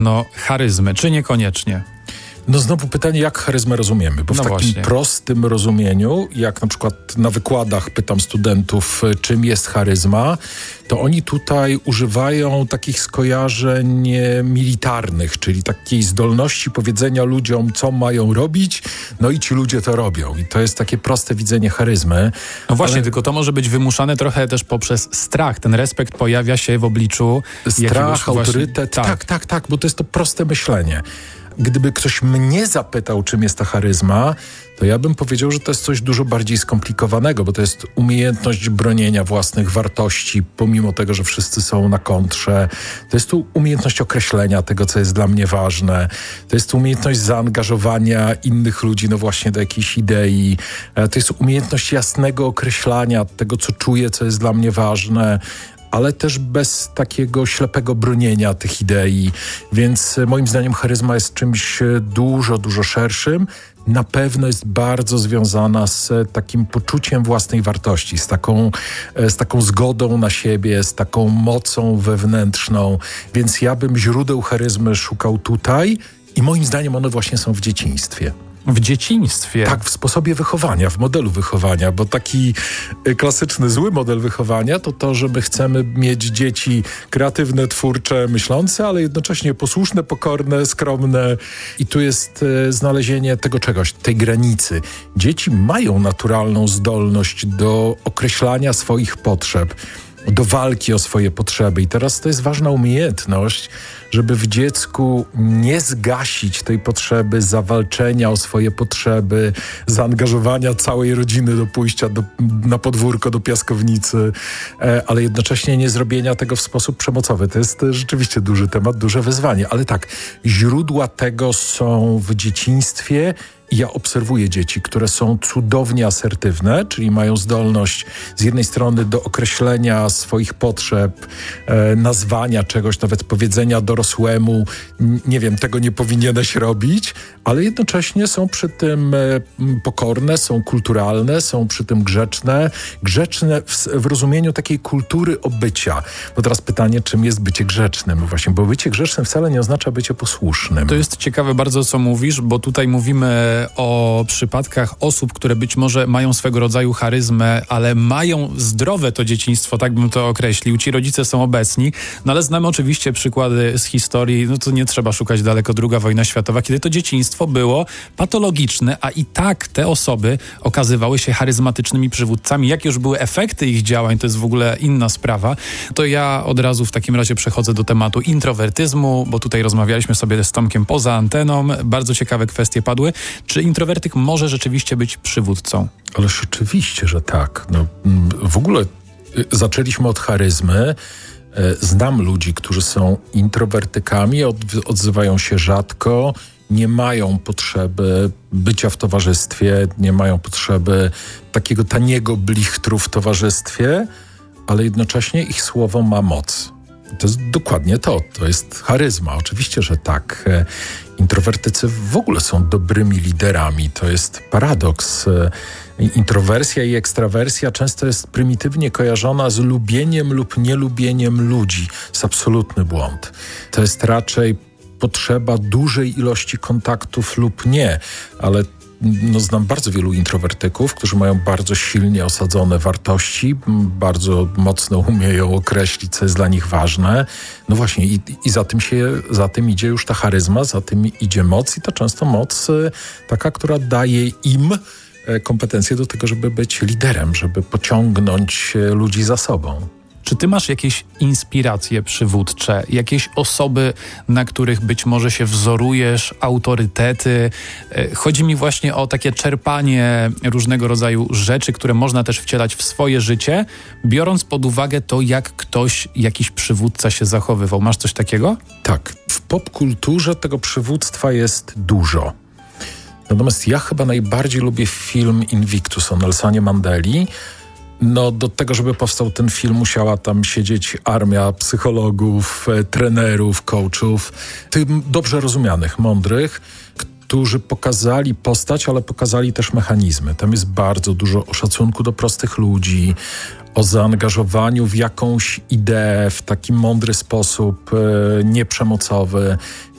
No, charyzmy, czy niekoniecznie? No znowu pytanie, jak charyzmę rozumiemy? Bo w takim właśnie. prostym rozumieniu, jak na przykład na wykładach pytam studentów, czym jest charyzma, to oni tutaj używają takich skojarzeń militarnych, czyli takiej zdolności powiedzenia ludziom, co mają robić, no i ci ludzie to robią. I to jest takie proste widzenie charyzmy. No właśnie, tylko to może być wymuszane trochę też poprzez strach. Ten respekt pojawia się w obliczu Strach, autorytet, tak, bo to jest to proste myślenie. Gdyby ktoś mnie zapytał, czym jest ta charyzma, to ja bym powiedział, że to jest coś dużo bardziej skomplikowanego, bo to jest umiejętność bronienia własnych wartości, pomimo tego, że wszyscy są na kontrze. To jest tu umiejętność określenia tego, co jest dla mnie ważne. To jest umiejętność zaangażowania innych ludzi, no właśnie do jakiejś idei. To jest umiejętność jasnego określania tego, co czuję, co jest dla mnie ważne, ale też bez takiego ślepego bronienia tych idei. Więc moim zdaniem charyzma jest czymś dużo, dużo szerszym. Na pewno jest bardzo związana z takim poczuciem własnej wartości, z taką zgodą na siebie, z taką mocą wewnętrzną. Więc ja bym źródeł charyzmy szukał tutaj i moim zdaniem one właśnie są w dzieciństwie. W dzieciństwie? Tak, w sposobie wychowania, w modelu wychowania, bo taki klasyczny, zły model wychowania to, że my chcemy mieć dzieci kreatywne, twórcze, myślące, ale jednocześnie posłuszne, pokorne, skromne. I tu jest znalezienie tego czegoś, tej granicy. Dzieci mają naturalną zdolność do określania swoich potrzeb, do walki o swoje potrzeby. I teraz to jest ważna umiejętność, żeby w dziecku nie zgasić tej potrzeby zawalczenia o swoje potrzeby, zaangażowania całej rodziny do pójścia na podwórko, do piaskownicy, ale jednocześnie nie zrobienia tego w sposób przemocowy. To jest rzeczywiście duży temat, duże wyzwanie. Ale tak, źródła tego są w dzieciństwie. Ja obserwuję dzieci, które są cudownie asertywne, czyli mają zdolność z jednej strony do określenia swoich potrzeb, nazwania czegoś, nawet powiedzenia dorosłemu, nie wiem, tego nie powinieneś robić, ale jednocześnie są przy tym pokorne, są kulturalne, są przy tym grzeczne w rozumieniu takiej kultury obycia. Bo teraz pytanie, czym jest bycie grzecznym? No właśnie, bo bycie grzecznym wcale nie oznacza bycie posłusznym. To jest ciekawe bardzo, co mówisz, bo tutaj mówimy o przypadkach osób, które być może mają swego rodzaju charyzmę, ale mają zdrowe to dzieciństwo, tak bym to określił. Ci rodzice są obecni, no ale znamy oczywiście przykłady z historii, no to nie trzeba szukać daleko, II wojna światowa, kiedy to dzieciństwo było patologiczne, a i tak te osoby okazywały się charyzmatycznymi przywódcami. Jakie już były efekty ich działań, to jest w ogóle inna sprawa. To ja od razu w takim razie przechodzę do tematu introwertyzmu, bo tutaj rozmawialiśmy sobie z Tomkiem poza anteną. Bardzo ciekawe kwestie padły. Czy introwertyk może rzeczywiście być przywódcą? Ależ oczywiście, że tak. No, w ogóle zaczęliśmy od charyzmy. Znam ludzi, którzy są introwertykami, odzywają się rzadko, nie mają potrzeby bycia w towarzystwie, nie mają potrzeby takiego taniego blichtru w towarzystwie, ale jednocześnie ich słowo ma moc. To jest dokładnie to jest charyzma. Oczywiście, że tak. Introwertycy w ogóle są dobrymi liderami. To jest paradoks. Introwersja i ekstrawersja często jest prymitywnie kojarzona z lubieniem lub nielubieniem ludzi. To jest absolutny błąd. To jest raczej potrzeba dużej ilości kontaktów lub nie, ale znam bardzo wielu introwertyków, którzy mają bardzo silnie osadzone wartości, bardzo mocno umieją określić, co jest dla nich ważne. No właśnie i za tym idzie już ta charyzma, za tym idzie moc i to często moc taka, która daje im kompetencje do tego, żeby być liderem, żeby pociągnąć ludzi za sobą. Czy ty masz jakieś inspiracje przywódcze, jakieś osoby, na których być może się wzorujesz, autorytety? Chodzi mi właśnie o takie czerpanie różnego rodzaju rzeczy, które można też wcielać w swoje życie, biorąc pod uwagę to, jak jakiś przywódca się zachowywał. Masz coś takiego? Tak. W popkulturze tego przywództwa jest dużo. Natomiast ja chyba najbardziej lubię film Invictus o Nelsonie Mandeli. No do tego, żeby powstał ten film, musiała tam siedzieć armia psychologów, trenerów, coachów, tych dobrze rozumianych, mądrych, którzy pokazali postać, ale pokazali też mechanizmy. Tam jest bardzo dużo o szacunku do prostych ludzi, o zaangażowaniu w jakąś ideę w taki mądry sposób, nieprzemocowy.